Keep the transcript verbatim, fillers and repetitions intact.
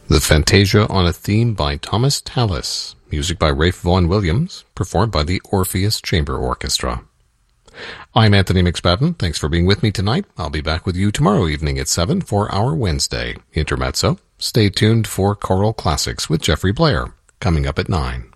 The Fantasia on a Theme by Thomas Tallis. Music by Ralph Vaughan Williams, performed by the Orpheus Chamber Orchestra. I'm Anthony McSpadden. Thanks for being with me tonight. I'll be back with you tomorrow evening at seven for our Wednesday Intermezzo. Stay tuned for Choral Classics with Jeffrey Blair, coming up at nine.